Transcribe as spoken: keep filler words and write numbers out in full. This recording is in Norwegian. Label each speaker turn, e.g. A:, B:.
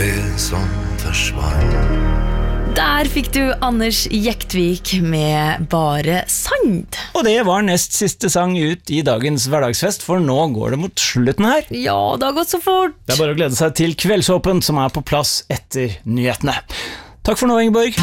A: det som försvann.
B: Der fikk du Anders Jektvik med Bare Sand.
C: Og det var nest siste sang ut i dagens hverdagsfest, for nå går det mot slutten her.
B: Ja, det har gått så fort.
C: Det er bare å glede seg til Kveldsåpen, som er på plass etter nyhetene. Takk for nå, Ingeborg.